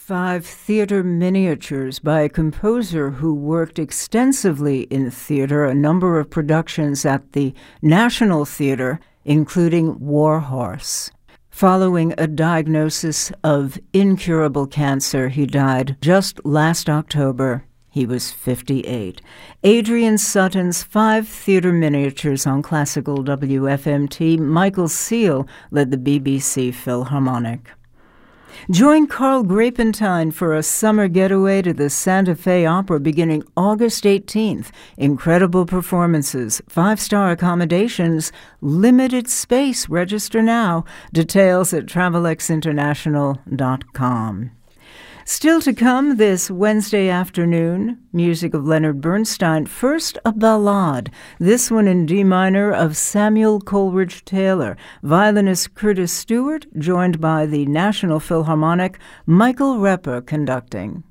5 theater miniatures by a composer who worked extensively in theater, a number of productions at the National Theater, including War Horse. Following a diagnosis of incurable cancer, he died just last October. He was 58. Adrian Sutton's 5 theater miniatures on classical WFMT. Michael Seal led the BBC Philharmonic. Join Carl Grapentine for a summer getaway to the Santa Fe Opera beginning August 18th. Incredible performances, 5-star accommodations, limited space. Register now. Details at TravelXInternational.com. Still to come this Wednesday afternoon, music of Leonard Bernstein. First, a ballade, this one in D minor of Samuel Coleridge Taylor. Violinist Curtis Stewart, joined by the National Philharmonic, Michael Repper conducting.